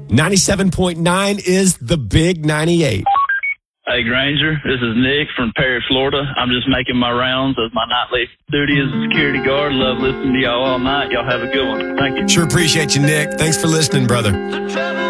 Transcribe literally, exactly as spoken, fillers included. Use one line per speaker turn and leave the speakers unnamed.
ninety-seven point nine is the big ninety-eight.
Hey, Granger, this is Nick from Perry, Florida. I'm just making my rounds of my nightly duty as a security guard. Love listening to y'all all night. Y'all have a good one. Thank you.
Sure appreciate you, Nick. Thanks for listening, brother.